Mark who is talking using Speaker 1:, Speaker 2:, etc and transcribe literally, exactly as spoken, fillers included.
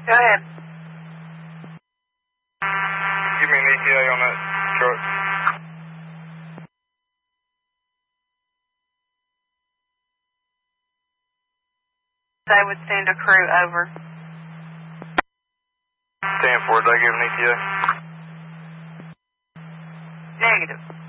Speaker 1: Go ahead.
Speaker 2: Give me an E T A on that truck.
Speaker 1: They would send a crew over.
Speaker 2: ten four, did I give an E T A?
Speaker 1: Negative.